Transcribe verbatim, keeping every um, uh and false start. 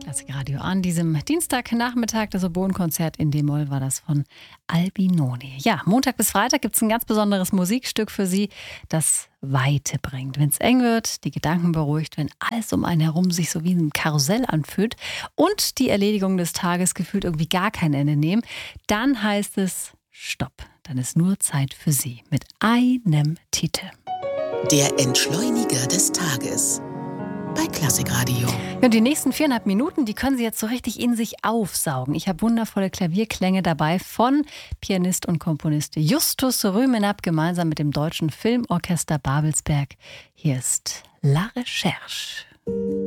Klassikradio an diesem Dienstagnachmittag. Das Oboenkonzert in D-Moll war das von Albinoni. Ja, Montag bis Freitag gibt es ein ganz besonderes Musikstück für Sie, das Weite bringt. Wenn es eng wird, die Gedanken beruhigt, wenn alles um einen herum sich so wie ein Karussell anfühlt und die Erledigung des Tages gefühlt irgendwie gar kein Ende nehmen, dann heißt es Stopp. Dann ist nur Zeit für Sie mit einem Titel. Der Entschleuniger des Tages bei Klassikradio. Ja, und die nächsten viereinhalb Minuten, die können Sie jetzt so richtig in sich aufsaugen. Ich habe wundervolle Klavierklänge dabei von Pianist und Komponist Justus Rümenap gemeinsam mit dem Deutschen Filmorchester Babelsberg. Hier ist La Recherche.